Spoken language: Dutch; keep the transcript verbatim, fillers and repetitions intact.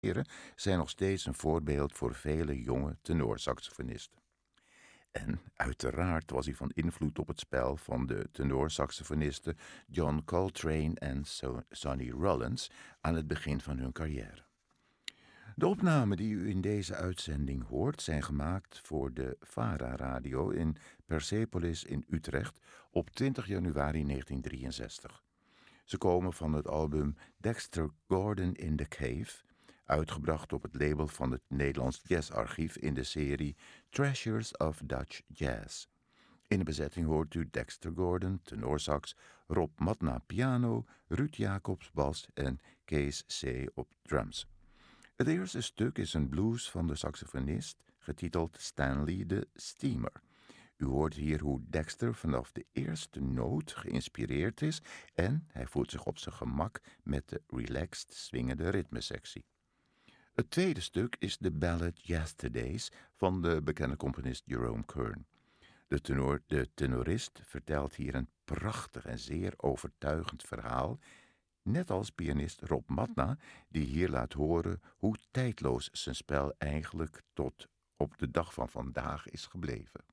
zijn nog steeds een voorbeeld voor vele jonge tenorsaxofonisten. En uiteraard was hij van invloed op het spel van de tenorsaxofonisten John Coltrane en Sonny Rollins aan het begin van hun carrière. De opnamen die u in deze uitzending hoort zijn gemaakt voor de VARA-radio in Persepolis in Utrecht op twintig januari negentien drieënzestig. Ze komen van het album Dexter Gordon in the Cave, uitgebracht op het label van het Nederlands Jazzarchief in de serie Treasures of Dutch Jazz. In de bezetting hoort u Dexter Gordon, tenorsax, Rob Matna piano, Ruud Jacobs bas en Kees C. op drums. Het eerste stuk is een blues van de saxofonist, getiteld Stanley the Steamer. U hoort hier hoe Dexter vanaf de eerste noot geïnspireerd is en hij voelt zich op zijn gemak met de relaxed swingende ritmesectie. Het tweede stuk is de ballad Yesterdays van de bekende componist Jerome Kern. De, tenor, de tenorist vertelt hier een prachtig en zeer overtuigend verhaal, net als pianist Rob Matna, die hier laat horen hoe tijdloos zijn spel eigenlijk tot op de dag van vandaag is gebleven.